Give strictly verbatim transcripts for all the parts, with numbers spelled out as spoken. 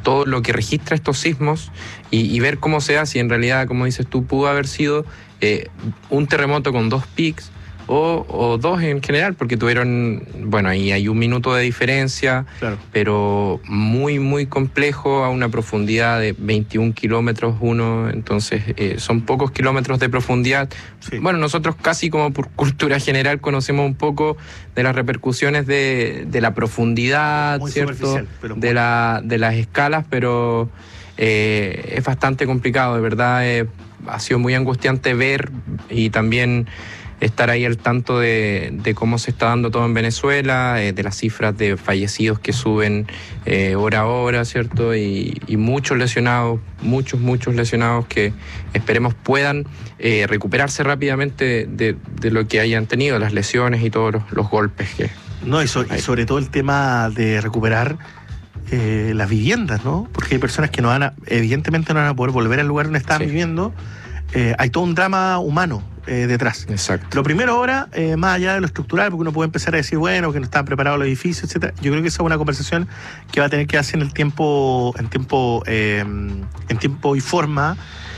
todo lo que registra estos sismos y, y ver cómo se hace. Y en realidad, como dices tú, pudo haber sido eh, un terremoto con dos pics o, o dos en general, porque tuvieron, bueno, ahí hay un minuto de diferencia, claro, pero muy, muy complejo, a una profundidad de veintiún kilómetros uno, entonces eh, son pocos kilómetros de profundidad. Sí. Bueno, nosotros casi como por cultura general conocemos un poco de las repercusiones de, de la profundidad, muy ¿cierto? Pero de, la, de las escalas, pero eh, es bastante complicado, de verdad. Eh, ha sido muy angustiante ver y también estar ahí al tanto de, de cómo se está dando todo en Venezuela, eh, de las cifras de fallecidos que suben eh, hora a hora, ¿cierto? Y, y muchos lesionados, muchos, muchos lesionados que esperemos puedan eh, recuperarse rápidamente de, de lo que hayan tenido, las lesiones y todos los, los golpes que... No, y, so, y sobre todo el tema de recuperar eh, las viviendas, ¿no? Porque hay personas que no van a, evidentemente no van a poder volver al lugar donde estaban sí. viviendo. Eh, hay todo un drama humano eh, detrás. Exacto. Lo primero ahora, eh, más allá de lo estructural, porque uno puede empezar a decir, bueno, que no estaban preparados los edificios, etcétera. Yo creo que esa es una conversación que va a tener que hacer en el tiempo, en tiempo, eh, en tiempo y forma,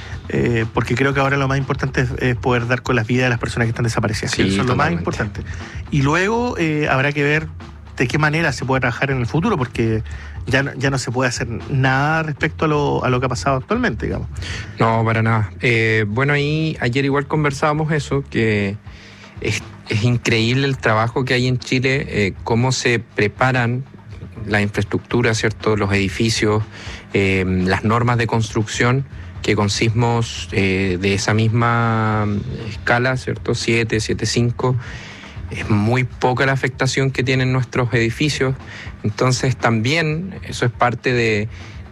eh, porque creo que ahora lo más importante es, es poder dar con las vidas de las personas que están desaparecidas. Sí, eso es totalmente. Lo más importante. Y luego eh, habrá que ver de qué manera se puede trabajar en el futuro, porque ya no, ya no se puede hacer nada respecto a lo, a lo que ha pasado actualmente, digamos. No, para nada. Eh, bueno, ahí ayer igual conversábamos eso, que es, es increíble el trabajo que hay en Chile, eh, cómo se preparan la infraestructura, ¿cierto? Los edificios, eh, las normas de construcción, que con sismos eh, de esa misma escala, ¿cierto? siete, siete punto cinco, es muy poca la afectación que tienen nuestros edificios. Entonces también eso es parte de,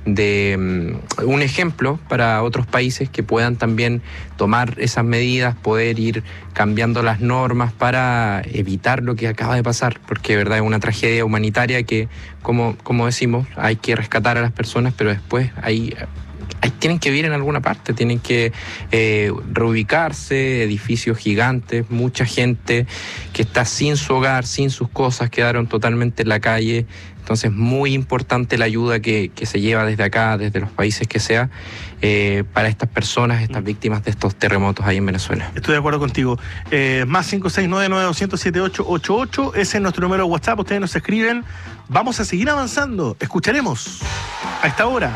de um, un ejemplo para otros países que puedan también tomar esas medidas, poder ir cambiando las normas para evitar lo que acaba de pasar, porque de verdad es una tragedia humanitaria que, como, como decimos, hay que rescatar a las personas, pero después hay... Ahí tienen que vivir en alguna parte, tienen que eh, reubicarse, edificios gigantes, mucha gente que está sin su hogar, sin sus cosas, quedaron totalmente en la calle. Entonces, muy importante la ayuda que, que se lleva desde acá, desde los países que sea, eh, para estas personas, estas víctimas de estos terremotos ahí en Venezuela. Estoy de acuerdo contigo. Eh, más cinco seis nueve nueve dos cero cero siete ocho ocho ocho, ese es nuestro número de WhatsApp, ustedes nos escriben. Vamos a seguir avanzando, escucharemos a esta hora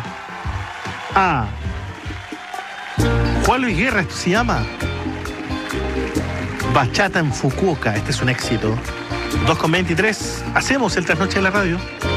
a Juan Luis Guerra, esto se llama Bachata en Fukuoka. Este es un éxito. dos con veintitrés, hacemos el trasnoche de la radio.